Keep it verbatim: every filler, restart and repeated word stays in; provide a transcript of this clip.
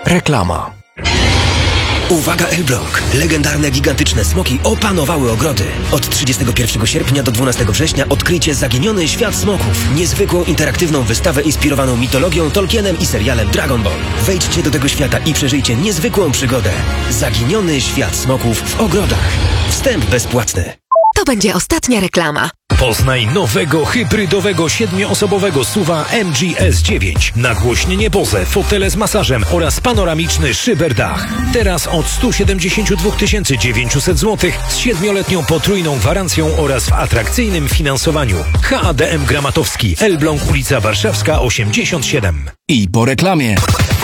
Reklama. Uwaga Elbląg! Legendarne, gigantyczne smoki opanowały ogrody. Od trzydziestego pierwszego sierpnia do dwunastego września odkryjcie Zaginiony Świat Smoków. Niezwykłą, interaktywną wystawę inspirowaną mitologią, Tolkienem i serialem Dragon Ball. Wejdźcie do tego świata i przeżyjcie niezwykłą przygodę. Zaginiony Świat Smoków w ogrodach. Wstęp bezpłatny. To będzie ostatnia reklama. Poznaj nowego, hybrydowego, siedmioosobowego SUV-a M G S dziewięć. Nagłośnienie Bose, fotele z masażem oraz panoramiczny szyberdach. Teraz od sto siedemdziesiąt dwa tysiące dziewięćset złotych z siedmioletnią potrójną gwarancją oraz w atrakcyjnym finansowaniu. H A D M Gramatowski, Elbląg, ulica Warszawska osiemdziesiąt siedem. I po reklamie.